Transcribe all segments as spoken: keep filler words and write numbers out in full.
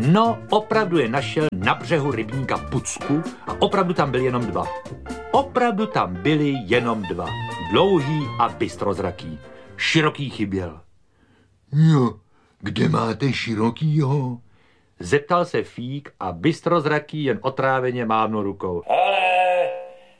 No, opravdu je našel na břehu rybníka Pucku a opravdu tam byli jenom dva. Opravdu tam byli jenom dva. Dlouhý a bystrozraký. Široký chyběl. Jo, kde máte Širokýho? Zeptal se Fík a bystrozraký jen otráveně mávnul rukou. Ale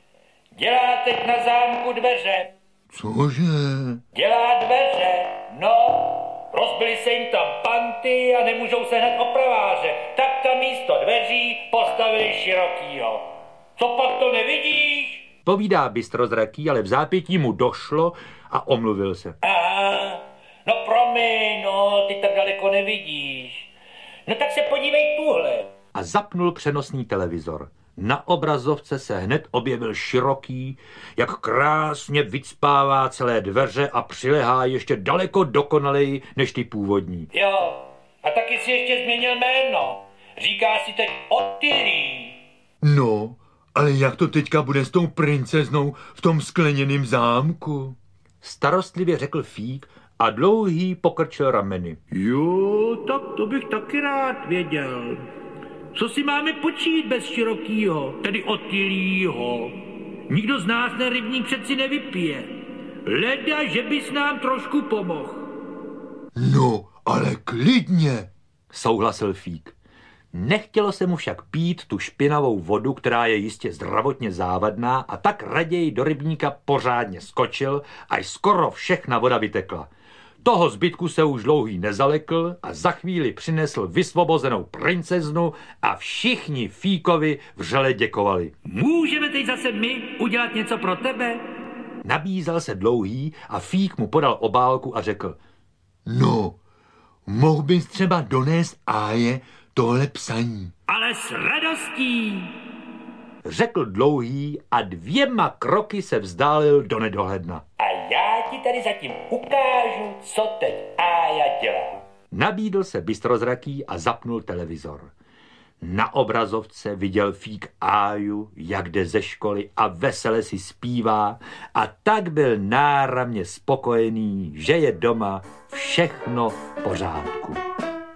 dělá teď na zámku dveře. Cože? Dělá dveře, no. Rozbily se jim tam panty a nemůžou se hned opraváře. Tak tam místo dveří postavili Širokýho. Co pak to nevidíš? Povídá bystrozraký, ale v zápětí mu došlo a omluvil se. Aha, no promiň, no, ty tak daleko nevidíš. No tak se podívej tuhle. A zapnul přenosný televizor. Na obrazovce se hned objevil Široký, jak krásně vycpává celé dveře a přilehá ještě daleko dokonaleji než ty původní. Jo, a taky si ještě změnil jméno. Říká si teď Otylí. No, ale jak to teďka bude s tou princeznou v tom skleněném zámku? Starostlivě řekl Fík a Dlouhý pokrčil rameny. Jo, tak to bych taky rád věděl. Co si máme počít bez Širokýho, tedy Otylího? Nikdo z nás ten rybník přeci nevypije. Leda, že bys nám trošku pomohl. No, ale klidně, souhlasil Fík. Nechtělo se mu však pít tu špinavou vodu, která je jistě zdravotně závadná, a tak raději do rybníka pořádně skočil, až skoro všechna voda vytekla. Toho zbytku se už Dlouhý nezalekl a za chvíli přinesl vysvobozenou princeznu a všichni Fíkovi vřele děkovali. Můžeme teď zase my udělat něco pro tebe? Nabízel se Dlouhý a Fík mu podal obálku a řekl. No, mohl bys třeba donést Áje tohle psaní. Ale s radostí, řekl Dlouhý a dvěma kroky se vzdálil do nedohledna. A já ti tady zatím ukážu, co teď Ája dělá. Nabídl se bystrozraký a zapnul televizor. Na obrazovce viděl Fík Áju, jak jde ze školy a vesele si zpívá, a tak byl náramně spokojený, že je doma všechno v pořádku.